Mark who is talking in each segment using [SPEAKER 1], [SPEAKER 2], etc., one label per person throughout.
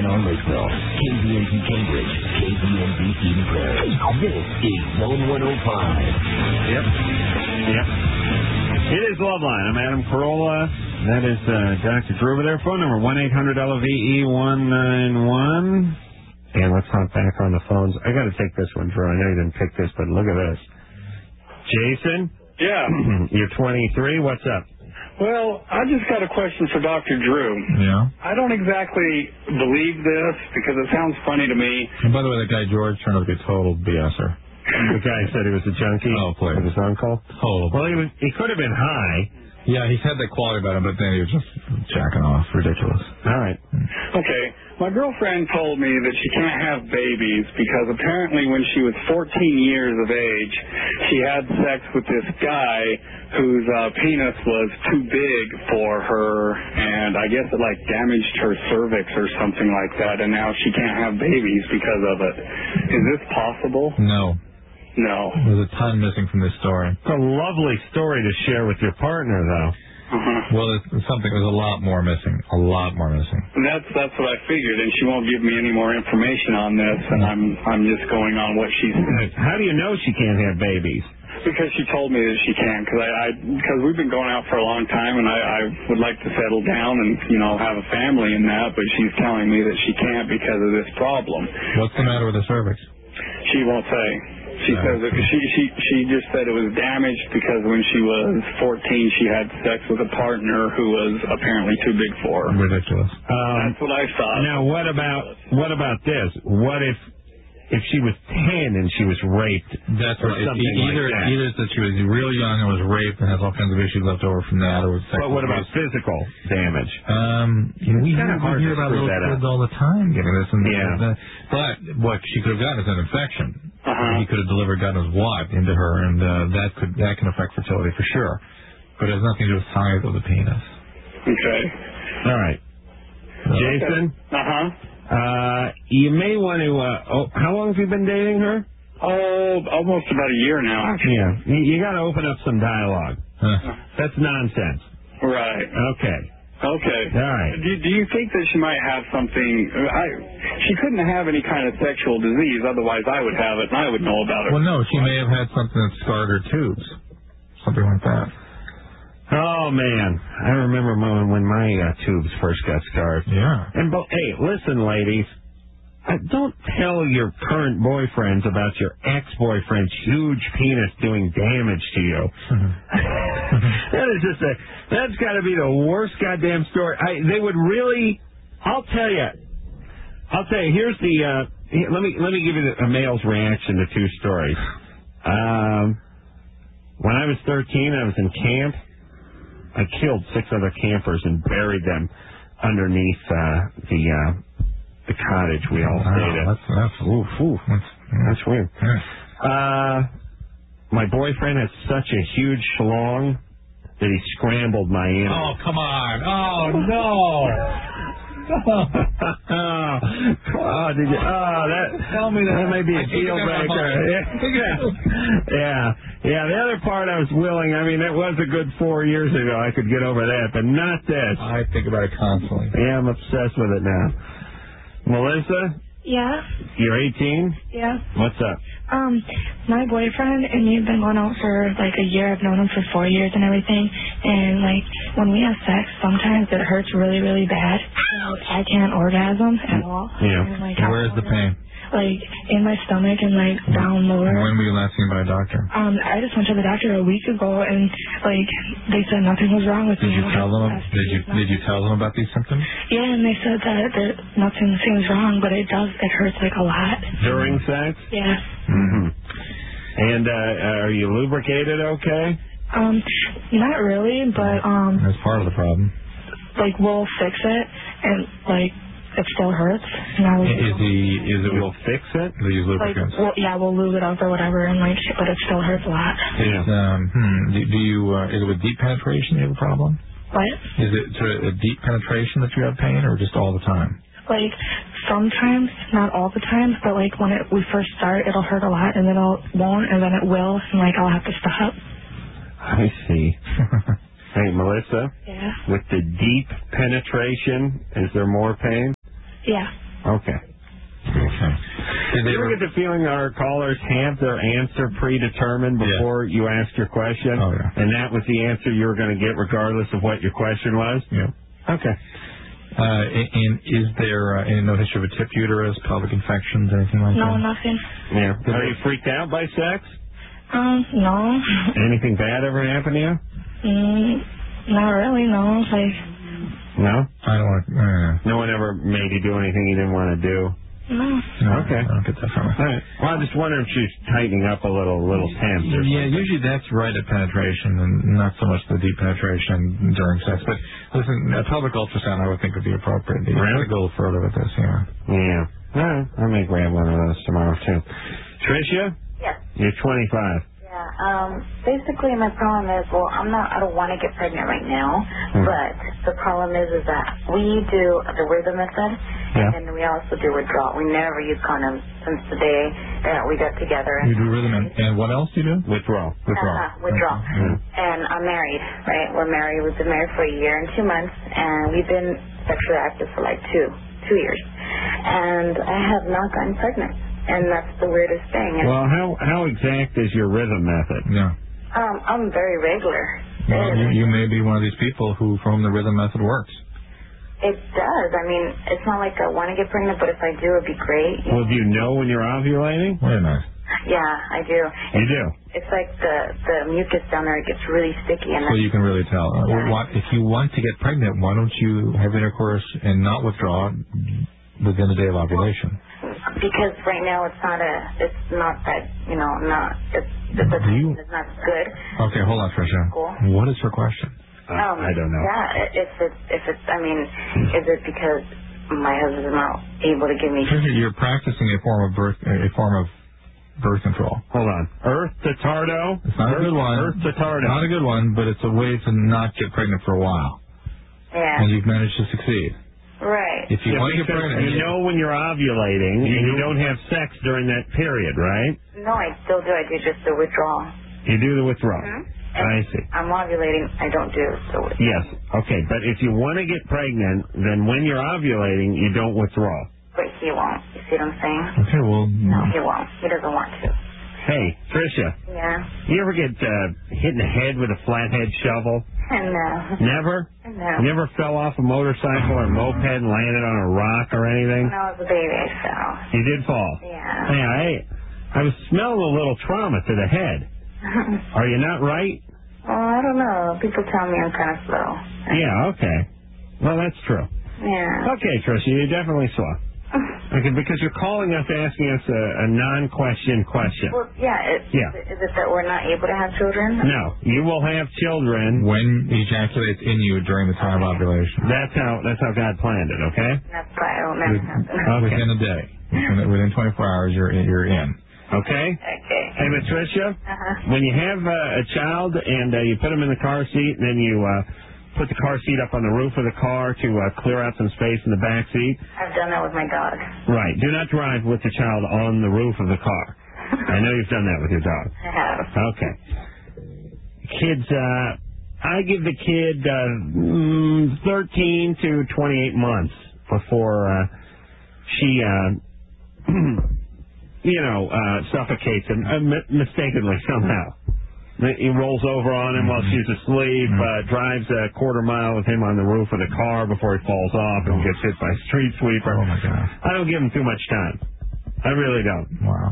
[SPEAKER 1] Saginaw, Lakeville, KVNP Cambridge, KVNP Eden Prairie. This is Zone 105.
[SPEAKER 2] Yep. It is Loveline. I'm Adam Carolla. That is Dr. Drew over there. Phone number 1-800-LVE-191. And let's hop back on the phones. I got to take this one, Drew. I know you didn't pick this, but look at this. Jason?
[SPEAKER 3] Yeah.
[SPEAKER 2] You're 23. What's up?
[SPEAKER 3] Well, I just got a question for Dr. Drew.
[SPEAKER 4] Yeah.
[SPEAKER 3] I don't exactly believe this because it sounds funny to me.
[SPEAKER 4] And by the way, that guy George turned out to be a total BSer.
[SPEAKER 2] The guy said he was a junkie?
[SPEAKER 4] Oh, please.
[SPEAKER 2] With his uncle?
[SPEAKER 4] Total.
[SPEAKER 2] Well, he could have been high.
[SPEAKER 4] Yeah, he had that quality about him, but then he was just jacking off. Ridiculous.
[SPEAKER 2] All right.
[SPEAKER 3] Okay. My girlfriend told me that she can't have babies because apparently when she was 14 years of age, she had sex with this guy whose penis was too big for her, and I guess it, damaged her cervix or something like that, and now she can't have babies because of it. Is this possible?
[SPEAKER 4] No.
[SPEAKER 3] No.
[SPEAKER 4] There's a ton missing from this story.
[SPEAKER 2] It's a lovely story to share with your partner, though.
[SPEAKER 4] Well, there's a lot more missing. A lot more missing.
[SPEAKER 3] And that's what I figured, and she won't give me any more information on this, and I'm just going on what she said.
[SPEAKER 2] How do you know she can't have babies?
[SPEAKER 3] Because she told me that she can, because we've been going out for a long time, and I would like to settle down and have a family and that, but she's telling me that she can't because of this problem.
[SPEAKER 4] What's the matter with the cervix?
[SPEAKER 3] She won't say. She says that she just said it was damaged because when she was 14, she had sex with a partner who was apparently too big for her.
[SPEAKER 4] Ridiculous.
[SPEAKER 3] That's what I thought.
[SPEAKER 2] Now, what about this? What if she was 10 and she was raped?
[SPEAKER 4] That's
[SPEAKER 2] or
[SPEAKER 4] right.
[SPEAKER 2] Something
[SPEAKER 4] either that she was real young and was raped and has all kinds of issues left over from that, or sex.
[SPEAKER 2] But what about physical damage?
[SPEAKER 4] We hear about little kids all the time getting this and that. But what she could have gotten is an infection. He could have gotten his wad into her, and that can affect fertility for sure. But it has nothing to do with size of the penis.
[SPEAKER 3] Okay.
[SPEAKER 2] All right. Jason? You may want to... how long have you been dating her?
[SPEAKER 3] Oh, almost about a year now, actually.
[SPEAKER 2] Yeah. You got to open up some dialogue. That's nonsense.
[SPEAKER 3] Right.
[SPEAKER 2] Okay.
[SPEAKER 3] All right. Do you think that she might have something... she couldn't have any kind of sexual disease, otherwise I would have it and I would know about it.
[SPEAKER 4] Well, no, she may have had something that scarred her tubes. Something like that.
[SPEAKER 2] Oh, man. I remember when my tubes first got scarred.
[SPEAKER 4] Yeah.
[SPEAKER 2] And hey, listen, ladies. Don't tell your current boyfriends about your ex-boyfriend's huge penis doing damage to you. That's got to be the worst goddamn story. They would really... I'll tell you. Here's the... let me give you a male's reaction to two stories. When I was 13, I was in camp. I killed 6 other campers and buried them underneath the cottage we all stayed at. That's weird. My boyfriend had such a huge schlong that he scrambled my anus.
[SPEAKER 4] Oh, come on. Oh, no.
[SPEAKER 2] Did you?
[SPEAKER 4] Tell me that
[SPEAKER 2] may be a deal breaker. Yeah. The other part I was willing. I mean, it was a good 4 years ago. I could get over that, but not this.
[SPEAKER 4] I think about it constantly.
[SPEAKER 2] Yeah, I'm obsessed with it now. Melissa?
[SPEAKER 5] Yeah.
[SPEAKER 2] You're 18?
[SPEAKER 5] Yeah.
[SPEAKER 2] What's up?
[SPEAKER 5] My boyfriend and me have been going out for a year. I've known him for 4 years and everything. And when we have sex, sometimes it hurts really, really bad. I can't orgasm at all.
[SPEAKER 4] Yeah. And where's the pain?
[SPEAKER 5] In my stomach and down lower.
[SPEAKER 4] When were you last seen by a doctor?
[SPEAKER 5] I just went to the doctor a week ago, and they said nothing was wrong with me.
[SPEAKER 4] Did you tell them? Did you tell them about these symptoms?
[SPEAKER 5] Yeah, and they said that nothing seems wrong, but it hurts a lot.
[SPEAKER 2] During sex?
[SPEAKER 5] Yeah.
[SPEAKER 2] Mm-hmm. And are you lubricated okay?
[SPEAKER 5] Not really, but
[SPEAKER 4] that's part of the problem.
[SPEAKER 5] We'll fix it, and it still hurts.
[SPEAKER 2] We'll fix it?
[SPEAKER 4] They use lubricants.
[SPEAKER 5] We'll lube it up or whatever, and but it still hurts a lot.
[SPEAKER 4] Yeah. Do you? Is it with deep penetration you have a problem?
[SPEAKER 5] What?
[SPEAKER 4] Is it sort of a deep penetration that you have pain, or just all the time?
[SPEAKER 5] Sometimes, not all the time, but when we first start, it'll hurt a lot, and then it won't, and then it will, and I'll have to stop.
[SPEAKER 2] I see. Hey, Melissa?
[SPEAKER 5] Yeah?
[SPEAKER 2] With the deep penetration, is there more pain?
[SPEAKER 5] Yeah.
[SPEAKER 2] Okay. Did you ever get the feeling our callers have their answer predetermined before you ask your question?
[SPEAKER 4] Oh, yeah.
[SPEAKER 2] And that was the answer you were going to get regardless of what your question was?
[SPEAKER 4] Yeah.
[SPEAKER 2] Okay.
[SPEAKER 4] And is there no history of a tip uterus, pelvic infections, anything like that?
[SPEAKER 5] No, nothing.
[SPEAKER 2] Yeah. Are you freaked out by sex?
[SPEAKER 5] No.
[SPEAKER 2] Anything bad ever happen to you?
[SPEAKER 5] Not really, no.
[SPEAKER 2] No?
[SPEAKER 4] I don't want to...
[SPEAKER 2] No one ever made you do anything you didn't want to do?
[SPEAKER 5] No.
[SPEAKER 2] Okay.
[SPEAKER 4] I don't get that from her.
[SPEAKER 2] All right. Well, I just wonder if she's tightening up a little tense.
[SPEAKER 4] Yeah, usually that's right at penetration and not so much the deep penetration during sex. But listen, a pelvic ultrasound I would think would be appropriate. You
[SPEAKER 2] really?
[SPEAKER 4] Go a little further with this, yeah.
[SPEAKER 2] Yeah. All right. I may grab one of those tomorrow, too. Tricia?
[SPEAKER 6] Yes.
[SPEAKER 2] You're 25.
[SPEAKER 6] Yeah. Basically, my problem is, I don't want to get pregnant right now, but the problem is that we do the rhythm method, and we also do withdrawal. We never use condoms since the day that we got together.
[SPEAKER 4] You do rhythm, and what else do you do?
[SPEAKER 2] Withdrawal.
[SPEAKER 6] Withdrawal. And I'm married, right? We're married. We've been married for a year and 2 months, and we've been sexually active for like two years. And I have not gotten pregnant. And that's the weirdest thing.
[SPEAKER 2] Well, how exact is your rhythm method?
[SPEAKER 4] Yeah.
[SPEAKER 6] I'm very regular.
[SPEAKER 4] Well, you may be one of these people for whom the rhythm method works.
[SPEAKER 6] It does. I mean, it's not like I want to get pregnant, but if I do, it'd be great.
[SPEAKER 2] Well, do you know when you're ovulating?
[SPEAKER 4] Wait a minute.
[SPEAKER 6] Yeah, I do.
[SPEAKER 2] You do?
[SPEAKER 6] It's like the mucus down there, it gets really sticky. And
[SPEAKER 4] so you can really tell. If you want to get pregnant, why don't you have intercourse and not withdraw within the day of ovulation?
[SPEAKER 6] Because right now it's not that, it's not good.
[SPEAKER 4] Okay, hold on, Tricia.
[SPEAKER 6] Cool.
[SPEAKER 4] What is her question?
[SPEAKER 2] I don't know.
[SPEAKER 6] Yeah, is it because my husband is not able to give me...
[SPEAKER 4] Tricia, you're practicing a form of birth control.
[SPEAKER 2] Hold on. Earth to Tardo?
[SPEAKER 4] It's not a good one.
[SPEAKER 2] Earth to Tardo.
[SPEAKER 4] Not a good one, but it's a way to not get pregnant for a while.
[SPEAKER 6] Yeah.
[SPEAKER 4] And you've managed to succeed.
[SPEAKER 6] Right.
[SPEAKER 4] If you want to get pregnant,
[SPEAKER 2] you know when you're ovulating and you don't have sex during that period, right?
[SPEAKER 6] No, I still do. I do just the withdrawal.
[SPEAKER 2] You do the withdrawal. I see.
[SPEAKER 6] I'm ovulating. I don't do the withdrawal.
[SPEAKER 2] Yes. Okay. But if you want to get pregnant, then when you're ovulating, you don't withdraw.
[SPEAKER 6] But he won't. You see what I'm saying?
[SPEAKER 4] Okay, well...
[SPEAKER 6] No, he won't. He doesn't want to.
[SPEAKER 2] Hey, Tricia.
[SPEAKER 6] Yeah?
[SPEAKER 2] You ever get hit in the head with a flathead shovel?
[SPEAKER 6] No.
[SPEAKER 2] Never?
[SPEAKER 6] No.
[SPEAKER 2] You never fell off a motorcycle or moped and landed on a rock or anything?
[SPEAKER 6] When I was a baby, I fell.
[SPEAKER 2] You did fall?
[SPEAKER 6] Yeah.
[SPEAKER 2] Hey, I was smelling a little trauma to the head. Are you not right?
[SPEAKER 6] Well, I don't know. People tell me I'm kind of slow.
[SPEAKER 2] Yeah, okay. Well, that's true.
[SPEAKER 6] Yeah.
[SPEAKER 2] Okay, Tricia, you're definitely slow. Okay, because you're calling us asking us a non-question question.
[SPEAKER 6] Well, Is it that we're not able to have children?
[SPEAKER 2] No, you will have children
[SPEAKER 4] when ejaculates in you during the time of ovulation.
[SPEAKER 2] That's how God planned it. Okay.
[SPEAKER 6] That's why I don't never happen.
[SPEAKER 2] Okay.
[SPEAKER 4] Within a day, within 24 hours, you're in.
[SPEAKER 2] Okay.
[SPEAKER 6] Okay.
[SPEAKER 2] Hey, Patricia, when you have a child and you put them in the car seat, and then you put the car seat up on the roof of the car to clear out some space in the back seat.
[SPEAKER 6] I've done that with my dog.
[SPEAKER 2] Right. Do not drive with the child on the roof of the car. I know you've done that with your dog.
[SPEAKER 6] I have.
[SPEAKER 2] Okay. Kids, I give the kid 13 to 28 months before she, suffocates him mistakenly somehow. He rolls over on him while she's asleep, drives a quarter mile with him on the roof of the car before he falls off and gets hit by a street sweeper.
[SPEAKER 4] Oh, my God.
[SPEAKER 2] I don't give him too much time. I really don't.
[SPEAKER 4] Wow.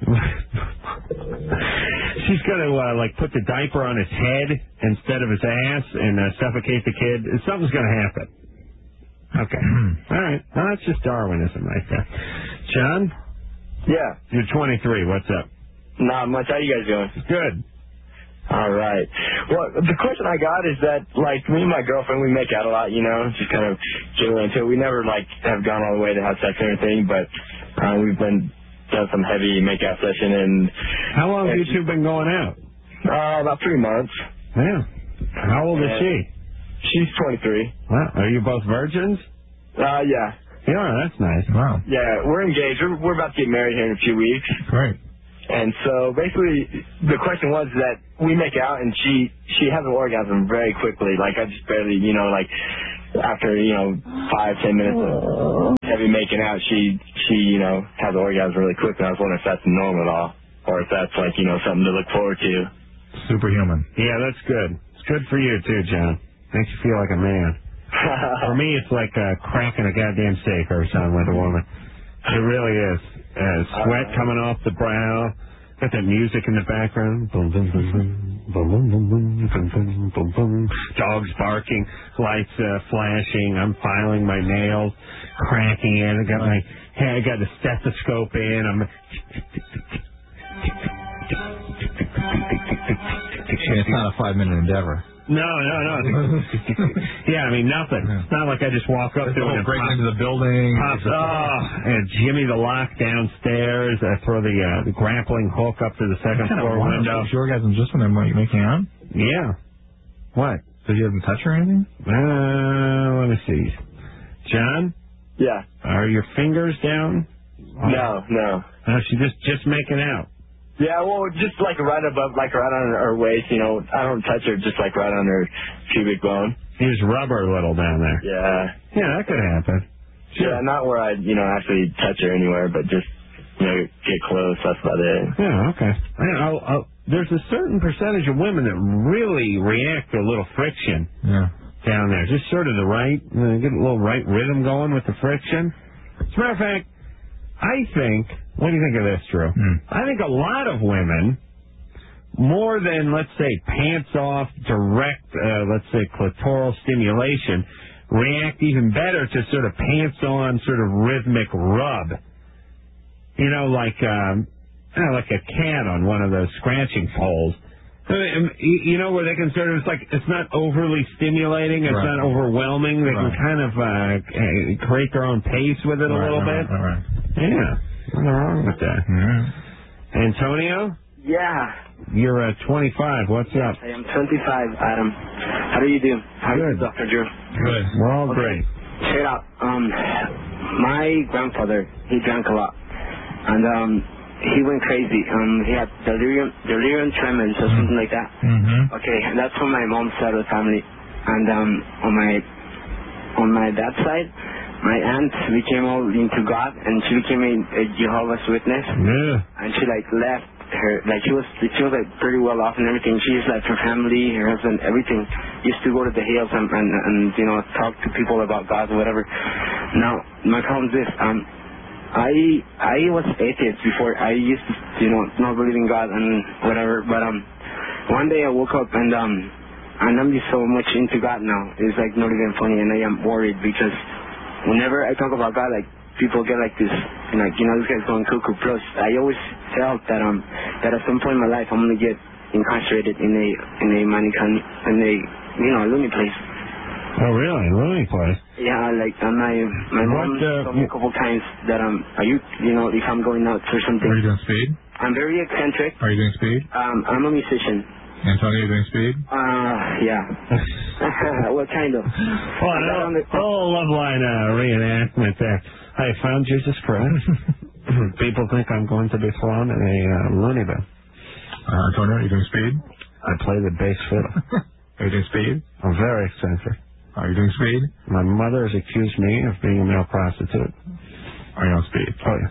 [SPEAKER 2] She's going to, put the diaper on his head instead of his ass and suffocate the kid. Something's going to happen. Okay. All right. Well, that's just Darwinism right there. John?
[SPEAKER 7] Yeah.
[SPEAKER 2] You're 23. What's up?
[SPEAKER 7] Not much. How you guys doing?
[SPEAKER 2] Good.
[SPEAKER 7] All right. Well, the question I got is that, me and my girlfriend, we make out a lot, just kind of getting into it. We never, have gone all the way to have sex or anything, but we've done some heavy make-out session. And
[SPEAKER 2] how long have you two been going out?
[SPEAKER 7] About 3 months.
[SPEAKER 2] Yeah. How old is she?
[SPEAKER 7] She's 23.
[SPEAKER 2] Wow. Are you both virgins?
[SPEAKER 7] Yeah.
[SPEAKER 2] Yeah, that's nice.
[SPEAKER 4] Wow.
[SPEAKER 7] Yeah, we're engaged. We're about to get married here in a few weeks.
[SPEAKER 4] Great.
[SPEAKER 7] And so basically the question was that we make out and she has an orgasm very quickly. I just barely, after 5-10 minutes of heavy making out, she has an orgasm really quick. And I was wondering if that's normal at all, or if that's like something to look forward to.
[SPEAKER 4] Superhuman.
[SPEAKER 2] Yeah, that's good. It's good for you too, John. Makes you feel like a man. For me, it's like cracking a goddamn steak every time with a woman. It really is. Sweat coming off the brow. Got that music in the background. Boom, boom, boom, boom, boom, boom, boom, boom, boom, boom, boom. Dogs barking, lights flashing. I'm filing my nails, cracking it. I got the stethoscope in.
[SPEAKER 4] It's not a 5-minute endeavor.
[SPEAKER 2] No. Yeah, I mean, nothing. It's not like I just walk up to it and
[SPEAKER 4] break into the building.
[SPEAKER 2] And Jimmy the lock downstairs. I throw the grappling hook up to the second floor window.
[SPEAKER 4] Is your orgasm just when they're making out?
[SPEAKER 2] Yeah. What?
[SPEAKER 4] Did you have them touch or anything?
[SPEAKER 2] Let me see. John?
[SPEAKER 7] Yeah.
[SPEAKER 2] Are your fingers down?
[SPEAKER 7] No.
[SPEAKER 2] No, she's just making out.
[SPEAKER 7] Yeah, well, just like right above, like right on her waist, I don't touch her, just like right on her pubic bone.
[SPEAKER 2] You just rub her a little down there.
[SPEAKER 7] Yeah.
[SPEAKER 2] Yeah, that could happen.
[SPEAKER 7] Sure. Yeah, not where I, actually touch her anywhere, but just, get close, that's about it.
[SPEAKER 2] Yeah, okay. There's a certain percentage of women that really react to a little friction down there. Just sort of the right, get a little right rhythm going with the friction. As a matter of fact, I think, what do you think of this, Drew? I think a lot of women, more than, let's say, pants-off, direct, let's say, clitoral stimulation, react even better to sort of pants-on, sort of rhythmic rub. Like a cat on one of those scratching poles. Where they can sort of, it's not overly stimulating, it's not overwhelming. They can kind of create their own pace with it a little bit.
[SPEAKER 4] Right.
[SPEAKER 2] Yeah, nothing wrong with that. Antonio?
[SPEAKER 8] Yeah.
[SPEAKER 2] You're 25. What's up?
[SPEAKER 8] I am 25, Adam. How do you do? How are you, Dr. Drew?
[SPEAKER 2] Good. We're all great.
[SPEAKER 8] Check it out. My grandfather, he drank a lot. And, he went crazy. He had delirium tremens or something like that. Okay, and that's from my mom's side of the family. And on my dad's side, my aunt became all into God, and she became a Jehovah's Witness.
[SPEAKER 2] Yeah.
[SPEAKER 8] And she left her, she was pretty well off and everything. She used her family, her husband, everything. Used to go to the hills and talk to people about God or whatever. Now my problem is this. I was atheist before. I used to, not believe in God and whatever. But one day I woke up and I'm just so much into God now. It's not even funny, and I am worried because whenever I talk about God, people get this, this guy's going cuckoo. Plus, I always felt that at some point in my life I'm gonna get incarcerated in a loony place.
[SPEAKER 2] Oh, really? A loony place?
[SPEAKER 8] Yeah, my mom told me a couple times that if I'm going out for something.
[SPEAKER 4] Are you doing speed?
[SPEAKER 8] I'm very eccentric.
[SPEAKER 4] Are you doing speed?
[SPEAKER 8] I'm a musician.
[SPEAKER 4] Antonio, are you doing speed?
[SPEAKER 8] Yeah. What kind of?
[SPEAKER 2] Loveline reenactment there. I found Jesus Christ. People think I'm going to be thrown in a loony bin.
[SPEAKER 4] Antonio, are you doing speed?
[SPEAKER 2] I play the bass fiddle.
[SPEAKER 4] Are you doing speed?
[SPEAKER 2] I'm very eccentric.
[SPEAKER 4] Are you doing speed?
[SPEAKER 2] My mother has accused me of being a male prostitute.
[SPEAKER 4] Are you on speed?
[SPEAKER 2] Oh, yes.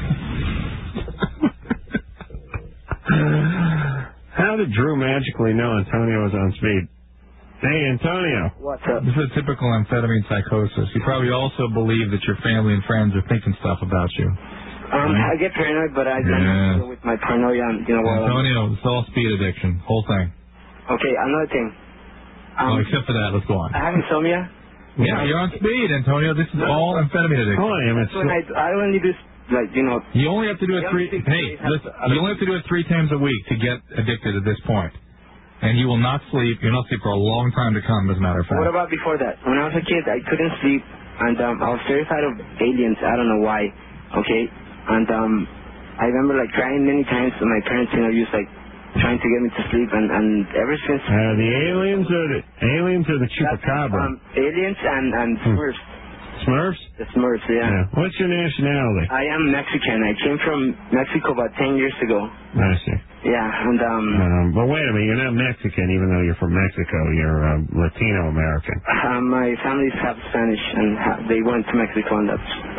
[SPEAKER 2] How did Drew magically know Antonio was on speed? Hey, Antonio.
[SPEAKER 8] What's up?
[SPEAKER 4] This is a typical amphetamine psychosis. You probably also believe that your family and friends are thinking stuff about you.
[SPEAKER 8] I get paranoid, but I don't deal with my paranoia.
[SPEAKER 4] Antonio, it's all speed addiction. Whole thing.
[SPEAKER 8] Okay, another thing.
[SPEAKER 4] Except for that, let's go on.
[SPEAKER 8] I have insomnia.
[SPEAKER 4] Yeah, you're on speed, Antonio. This is all amphetamine addiction.
[SPEAKER 8] I only do,
[SPEAKER 4] You only have to do it you only have to do it 3 times a week to get addicted at this point. And you will not sleep. You'll not sleep for a long time to come, as a matter of fact.
[SPEAKER 8] What about before that? When I was a kid, I couldn't sleep, and I was terrified of aliens. I don't know why. Okay? And I remember, crying many times, and my parents, used, trying to get me to sleep, and ever since...
[SPEAKER 2] the aliens or the chupacabra?
[SPEAKER 8] Aliens and Smurfs.
[SPEAKER 2] Smurfs?
[SPEAKER 8] The Smurfs, yeah.
[SPEAKER 2] What's your nationality?
[SPEAKER 8] I am Mexican. I came from Mexico about 10 years ago.
[SPEAKER 2] I see.
[SPEAKER 8] Yeah, and
[SPEAKER 2] but wait a minute, you're not Mexican, even though you're from Mexico. You're Latino American.
[SPEAKER 8] My family's half Spanish, and they went to Mexico, and that's